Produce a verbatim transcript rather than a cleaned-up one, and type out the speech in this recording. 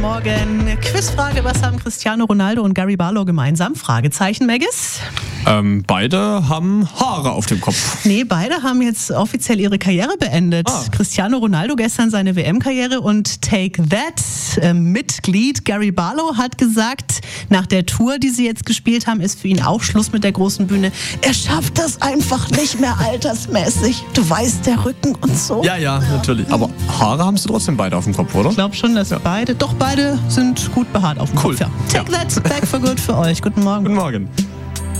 Morgen. Quizfrage, was haben Cristiano Ronaldo und Gary Barlow gemeinsam? Fragezeichen, Maggis? Ähm, beide haben Haare auf dem Kopf. Nee, beide haben jetzt offiziell ihre Karriere beendet. Ah. Cristiano Ronaldo gestern seine W M-Karriere und Take That äh, Mitglied Gary Barlow hat gesagt, nach der Tour, die sie jetzt gespielt haben, ist für ihn auch Schluss mit der großen Bühne. Er schafft das einfach nicht mehr altersmäßig. Du weißt, der Rücken und so. Ja, ja, natürlich. Aber Haare haben sie trotzdem beide auf dem Kopf, oder? Ich glaube schon, dass Ja. beide, doch beide sind gut behaart auf dem Cool. Kopf. Ja. Take Ja. That, back for good für euch. Guten Morgen. Guten Morgen.